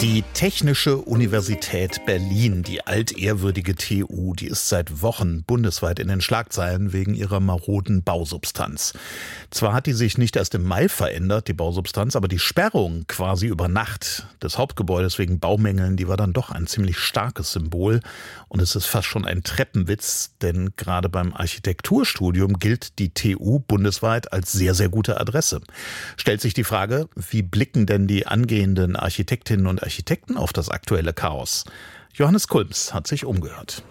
Die Technische Universität Berlin, die altehrwürdige TU, die ist seit Wochen bundesweit in den Schlagzeilen wegen ihrer maroden Bausubstanz. Zwar hat die sich nicht erst im Mai verändert, die Bausubstanz, aber die Sperrung quasi über Nacht des Hauptgebäudes wegen Baumängeln, die war dann doch ein ziemlich starkes Symbol. Und es ist fast schon ein Treppenwitz, denn gerade beim Architekturstudium gilt die TU bundesweit als sehr, sehr gute Adresse. Stellt sich die Frage, wie blicken denn die angehenden Architektinnen und Architekten auf das aktuelle Chaos? Johannes Kulms hat sich umgehört.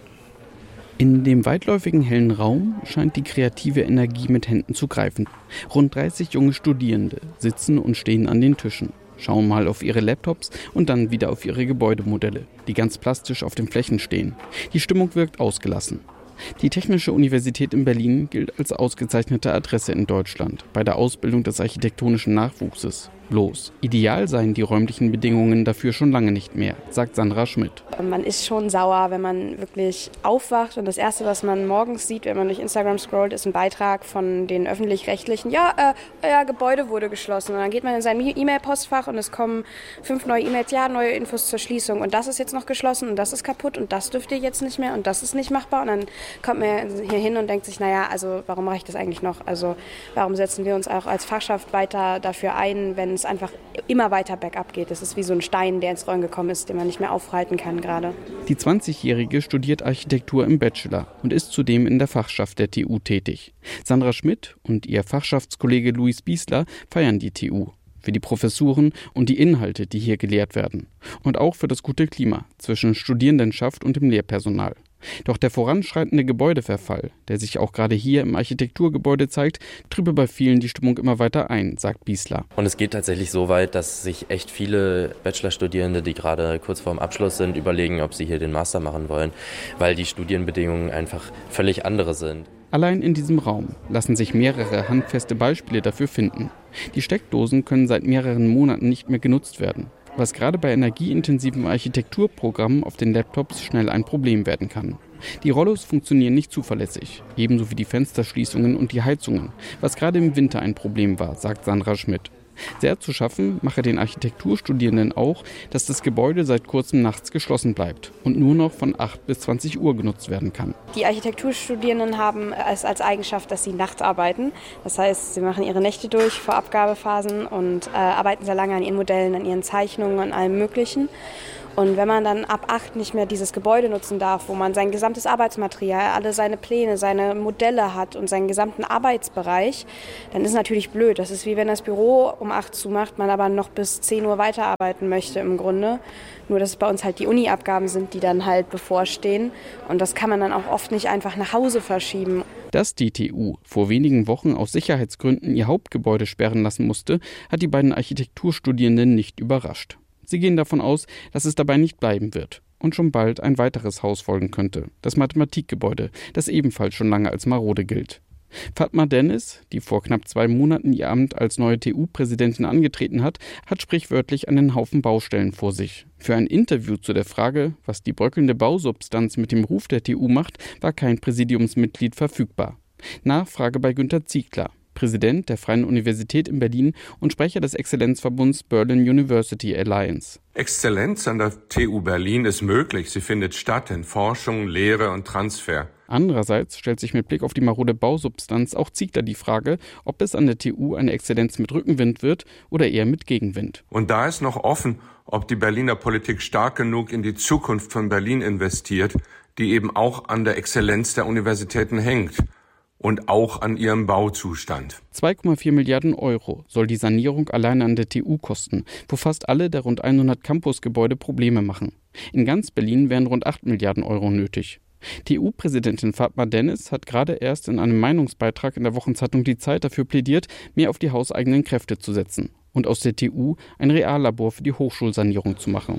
In dem weitläufigen hellen Raum scheint die kreative Energie mit Händen zu greifen. Rund 30 junge Studierende sitzen und stehen an den Tischen, schauen mal auf ihre Laptops und dann wieder auf ihre Gebäudemodelle, die ganz plastisch auf den Flächen stehen. Die Stimmung wirkt ausgelassen. Die Technische Universität in Berlin gilt als ausgezeichnete Adresse in Deutschland bei der Ausbildung des architektonischen Nachwuchses. Bloß, ideal seien die räumlichen Bedingungen dafür schon lange nicht mehr, sagt Sandra Schmidt. Man ist schon sauer, wenn man wirklich aufwacht und das Erste, was man morgens sieht, wenn man durch Instagram scrollt, ist ein Beitrag von den Öffentlich-Rechtlichen. Euer Gebäude wurde geschlossen. Und dann geht man in sein E-Mail-Postfach und es kommen 5 neue E-Mails, neue Infos zur Schließung. Und das ist jetzt noch geschlossen und das ist kaputt und das dürft ihr jetzt nicht mehr und das ist nicht machbar. Und dann kommt man hier hin und denkt sich, warum mache ich das eigentlich noch? Also warum setzen wir uns auch als Fachschaft weiter dafür ein, wenn es einfach immer weiter bergab geht. Es ist wie so ein Stein, der ins Rollen gekommen ist, den man nicht mehr aufhalten kann gerade. Die 20-Jährige studiert Architektur im Bachelor und ist zudem in der Fachschaft der TU tätig. Sandra Schmidt und ihr Fachschaftskollege Luis Biesler feiern die TU. Für die Professuren und die Inhalte, die hier gelehrt werden. Und auch für das gute Klima zwischen Studierendenschaft und dem Lehrpersonal. Doch der voranschreitende Gebäudeverfall, der sich auch gerade hier im Architekturgebäude zeigt, trübe bei vielen die Stimmung immer weiter ein, sagt Biesler. Und es geht tatsächlich so weit, dass sich echt viele Bachelorstudierende, die gerade kurz vorm Abschluss sind, überlegen, ob sie hier den Master machen wollen, weil die Studienbedingungen einfach völlig andere sind. Allein in diesem Raum lassen sich mehrere handfeste Beispiele dafür finden. Die Steckdosen können seit mehreren Monaten nicht mehr genutzt werden, was gerade bei energieintensiven Architekturprogrammen auf den Laptops schnell ein Problem werden kann. Die Rollos funktionieren nicht zuverlässig, ebenso wie die Fensterschließungen und die Heizungen, was gerade im Winter ein Problem war, sagt Sandra Schmidt. Sehr zu schaffen mache den Architekturstudierenden auch, dass das Gebäude seit kurzem nachts geschlossen bleibt und nur noch von 8 bis 20 Uhr genutzt werden kann. Die Architekturstudierenden haben es als Eigenschaft, dass sie nachts arbeiten. Das heißt, sie machen ihre Nächte durch vor Abgabephasen und arbeiten sehr lange an ihren Modellen, an ihren Zeichnungen, an allem Möglichen. Und wenn man dann ab 8 nicht mehr dieses Gebäude nutzen darf, wo man sein gesamtes Arbeitsmaterial, alle seine Pläne, seine Modelle hat und seinen gesamten Arbeitsbereich, dann ist es natürlich blöd. Das ist wie wenn das Büro um 8 zumacht, man aber noch bis 10 Uhr weiterarbeiten möchte im Grunde. Nur dass es bei uns halt die Uni-Abgaben sind, die dann halt bevorstehen. Und das kann man dann auch oft nicht einfach nach Hause verschieben. Dass die TU vor wenigen Wochen aus Sicherheitsgründen ihr Hauptgebäude sperren lassen musste, hat die beiden Architekturstudierenden nicht überrascht. Sie gehen davon aus, dass es dabei nicht bleiben wird und schon bald ein weiteres Haus folgen könnte, das Mathematikgebäude, das ebenfalls schon lange als marode gilt. Fatma Dennis, die vor knapp 2 Monaten ihr Amt als neue TU-Präsidentin angetreten hat, hat sprichwörtlich einen Haufen Baustellen vor sich. Für ein Interview zu der Frage, was die bröckelnde Bausubstanz mit dem Ruf der TU macht, war kein Präsidiumsmitglied verfügbar. Nachfrage bei Günter Ziegler, Präsident der Freien Universität in Berlin und Sprecher des Exzellenzverbunds Berlin University Alliance. Exzellenz an der TU Berlin ist möglich. Sie findet statt in Forschung, Lehre und Transfer. Andererseits stellt sich mit Blick auf die marode Bausubstanz auch Ziegler die Frage, ob es an der TU eine Exzellenz mit Rückenwind wird oder eher mit Gegenwind. Und da ist noch offen, ob die Berliner Politik stark genug in die Zukunft von Berlin investiert, die eben auch an der Exzellenz der Universitäten hängt. Und auch an ihrem Bauzustand. 2,4 Milliarden Euro soll die Sanierung alleine an der TU kosten, wo fast alle der rund 100 Campusgebäude Probleme machen. In ganz Berlin wären rund 8 Milliarden Euro nötig. TU-Präsidentin Fatma Dennis hat gerade erst in einem Meinungsbeitrag in der Wochenzeitung Die Zeit dafür plädiert, mehr auf die hauseigenen Kräfte zu setzen und aus der TU ein Reallabor für die Hochschulsanierung zu machen.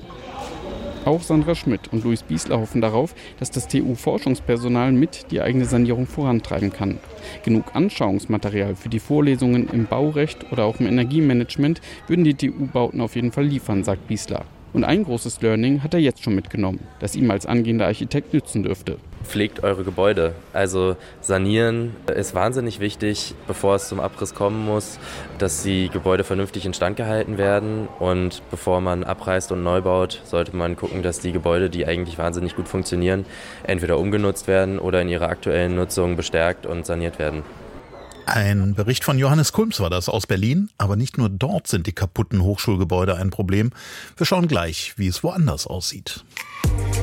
Auch Sandra Schmidt und Luis Biesler hoffen darauf, dass das TU-Forschungspersonal mit die eigene Sanierung vorantreiben kann. Genug Anschauungsmaterial für die Vorlesungen im Baurecht oder auch im Energiemanagement würden die TU-Bauten auf jeden Fall liefern, sagt Biesler. Und ein großes Learning hat er jetzt schon mitgenommen, das ihm als angehender Architekt nützen dürfte. Pflegt eure Gebäude. Also sanieren ist wahnsinnig wichtig, bevor es zum Abriss kommen muss, dass die Gebäude vernünftig instand gehalten werden. Und bevor man abreißt und neu baut, sollte man gucken, dass die Gebäude, die eigentlich wahnsinnig gut funktionieren, entweder umgenutzt werden oder in ihrer aktuellen Nutzung bestärkt und saniert werden. Ein Bericht von Johannes Kulms war das aus Berlin. Aber nicht nur dort sind die kaputten Hochschulgebäude ein Problem. Wir schauen gleich, wie es woanders aussieht.